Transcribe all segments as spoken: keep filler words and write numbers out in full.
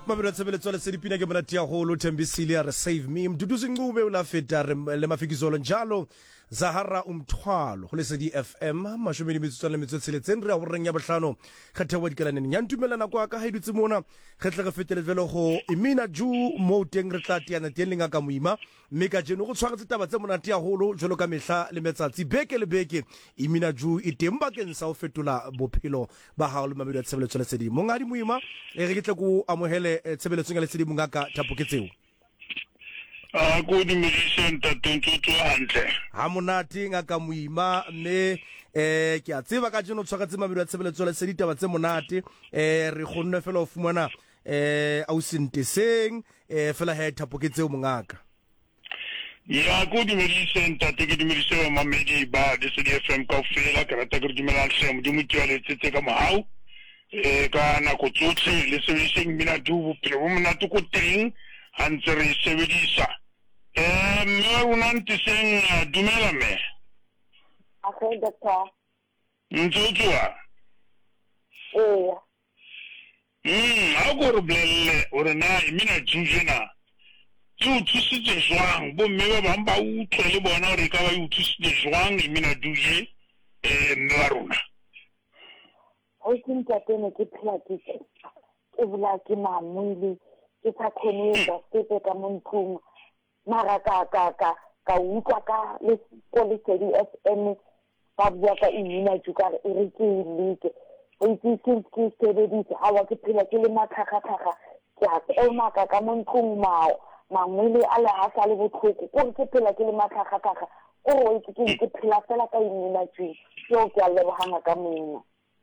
Mabelo tsebeletso le sedipina ke monate ya holo Thembisile re save me mduduzi ngube ula feta le mafikizolo njalo Zahara umthwalo go le sedi F M mashomedi metsotso le metsotso tseletseng re a go reng ya bohlano kgetha wa dikelaneng ya ntumelana kwa ka haidutse mona kgetle ga fetele velo go Imina Ju mo teng re tla tiana teng lenga ka moima mme ka jeno go tshwaretse taba tse monate ya holo jolo ka mehla le metsatsi beke le beke Imina Ju e teng bakeng sa o fetola bophelo ba hao le mabelo tsebeletso le sedi mongadi moima e re ke tle go amohele tsebeletso ya le sedi mongaka thapoketseo a go di medicine ta tuntutsu hantle ha monate ngaka moima mme eh ke a tseba ka jeno tshwagetse mabelo ya tshebeletso le sedita ba tse monate eh re gonne fela o fumana eh au senteseng eh fela he thapoketseo mongaka ya go di medicine ta ke di medicine ma medi ba de C D F M ka fela ka rata ke di mela hle mo di mutwale tsetse ka mohau eh ka na go tsotse le sebediseng mina du bophelo bo monate ko teng hantse re sebedisa eh mme una ntiseng dumela me Okay, doctor. Ntsotsoa Eh, mm ha go re blelle ore na Imina Jujena tu thusitse jwang bo mme ba bang ba utlwe le bona re ka ba utlwisitse jwang Imina Juje eh mme wa rona o sentse tene ke phela ke ke bula ke mamuli ke sa khone ga se ka montung mara ka ka ka ka utlwa ka le le C D F M ba bua ka Imina Juga e re ke like o itse ke ke sebedisa ha wa ke phela ke le mathakgathaga ke a tsema ka ka montung mao mamuli ala ha sa le botlhoko ko ke phela ke le mathakgathaga o o itse ke ke phela fela ka Imina Juga yo ke a lebogana ka monna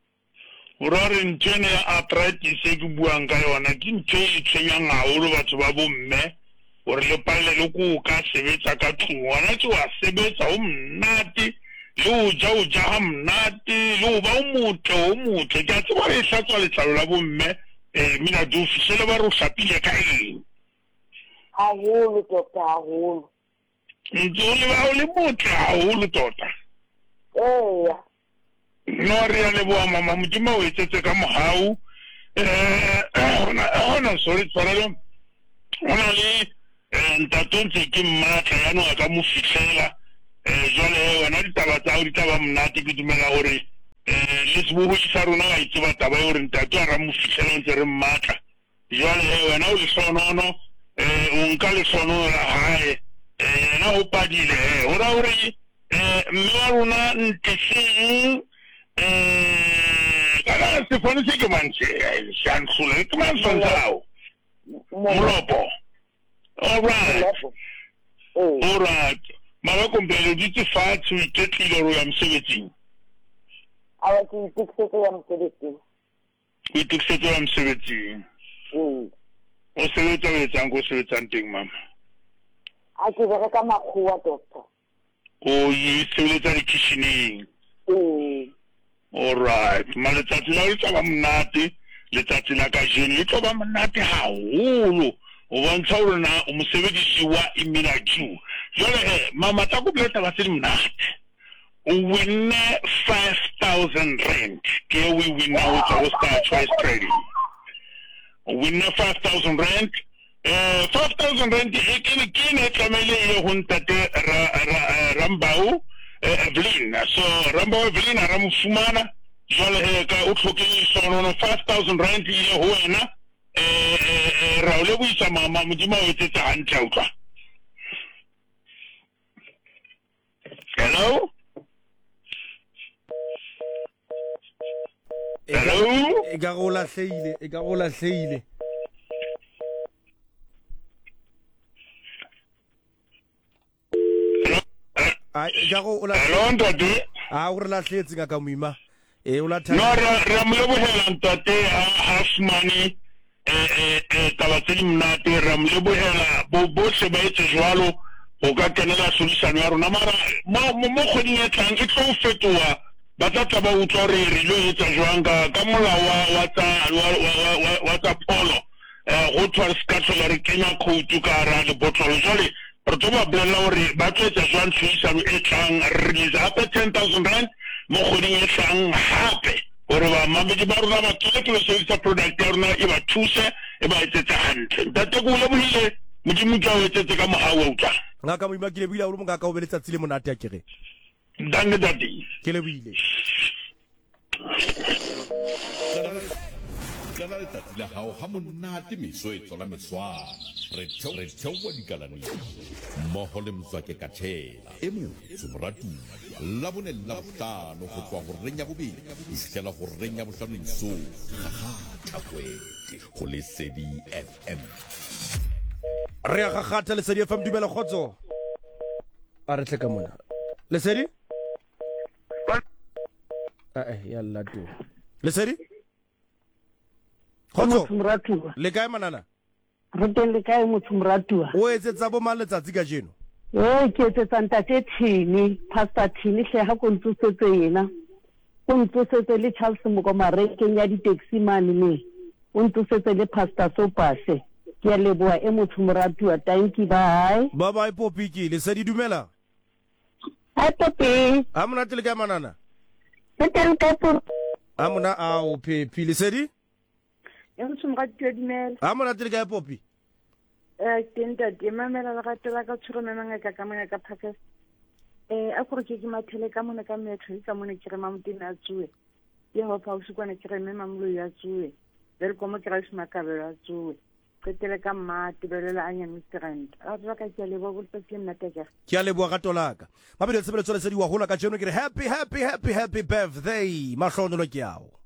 Urare ntene arthritis e ke buang ka yona ke ntse e tshwenyang haholo batho ba bomme gore le palle le go ka sebetsa ka tsona tse wa sebetsa o mnate le o ja o ja ha mnate le o ba o motle o motle ke a tseba re hlatswa letlalo la bomme eh mina du fisele ba ro shapile ka eng haholo doctor haholo ntse le ba o le motle haholo tota eh no re ya le boa mama modimo o etsetse ka mohau eh ona ona sorry tshwarelo ona le ntatonse ke mmatla ya no ka mo fitlela eh jole wena ditaba tsa o ditaba mnate ke dumela hore eh le sebo sa rona ga itse ba taba hore ntato a ra mo fitlela ntse re mmatla jole wena o le sonono eh o nka le sono la hae eh na o padile ora hore eh mme rona ntse eh kana se fone se ke manche shan khule ke man sonzao molopo all right all right mara kompele ditse fathu itetlile ro ya msebetsing awa ke itikse ya msebetsing itikse ya msebetsing mm o sebetsa o etsang go sebetsang teng mama a ke re ka makhuwa doctor o yi sebetsa di kitchening mm all right maletsatsi la o tla ba mnate letsatsi la ka jeno le tlo ba mnate haholo o bontsha hore na o mosebedisi wa Imina Ju jole eh mama tsa go bleta ba se mnate o winne five thousand rand ke we win now with our Star Choice Trading o winne five thousand rand eh five thousand rand e ke ke ne tlamele e go ntate Rambau Evelyn so Rambau Evelyn ra mo fumana jole ka o tlhoke sono five thousand rand ile ho wena eh ra o le buisa mama modimo o etsetsa hantle utlwa hello hello e ka go lahleile e ka go lahleile ai ga go o la hello ntate a o re lahletse ka ka moima e o la no ra ra mo lebohela ntate half money eh eh taba tse di mnate ra mo lebohela bo bo se ba etse jwalo o ka kenela solution ya rona mara mo mo kgoding e tlang e tlo fetoa ba tla tla ba utlwa re re lo etsa jwang ka ka mola wa wa tsa wa tsa polo eh go tswa se ka tsola re kenya code ka ra le botolo jole re tlo ba bolela hore ba tlo etsa jwang solution e tlang re za pa ten thousand rand mo kgoding e tlang hape gore ba mamedi ba rona ba tswele ke se product ya rona e ba thuse e ba etsetse hantle ntate ko lebohile modimo tla o etsetse ka mohau wa utlwa ngaka mo imakile buila o mo ngaka o beletsa tsile monate ya kere danke dadi ke lebohile kana letsatsi la hao ha monate meso e tswala meswana re theowa dikalaneng mmogo le Mzwake Kathela e motho moratuwa labone la bohlano go tswa go reng ya bobedi go fitlhela go reng ya bohlano mesong gagata kwete go Lesedi F M re a gagata Lesedi F M dumela kgotso a re tleka mona Lesedi eh ya lato Lesedi Kgotso mratua le kae manana re teng le kae motho mratua o etsetsa bo mang letsatsi ka jeno eh ke etsetsa ntate Thini pastor Thini hle ha go ntsosetse yena go ntsosetse le Charles Mokomarekeng ya di taxi man me o ntsosetse le pastor Sopase ke a leboa e motho mratua thank you bye bye bye Popi ke Lesedi dumela ha Popi a mona tele ka manana se teng ka po a mona a o Pepi Lesedi e motho mratua dumela a mona tele ka Popi eh tenta di mamela la gatela ka tshoro memanga ka ka mona ka phakes eh a gore ke ke mathele ka mona ka metro ka mona ke re mamutina a tsue ye ho fa o shikwana ke re mema mlo ya tsue le go mo kra shima ka bela tsue ke tele ka mati belela anya mistrand a tla ka ke le bo botse ke nna tega ke a leboa ga tolaka ba be le tsebele tsole se di wa hola ka jeno ke re happy happy happy happy birthday mahlono lo ke yao